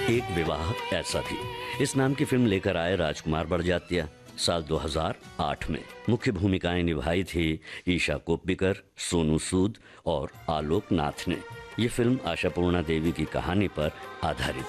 एक विवाह ऐसा भी। इस नाम की फिल्म लेकर आए राजकुमार बड़जात्या साल 2008 में। मुख्य भूमिकाएं निभाई थी ईशा कोप्पिकर, सोनू सूद और आलोक नाथ ने। ये फिल्म आशापूर्णा देवी की कहानी पर आधारित